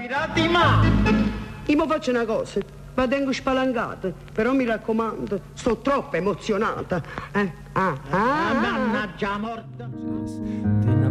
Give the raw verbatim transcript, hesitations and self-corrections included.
Pirati ma! Io mi faccio una cosa, ma tengo spalancata, però mi raccomando, sto troppo emozionata. Eh? Ah, ah, Ah, ah. mannaggia morta!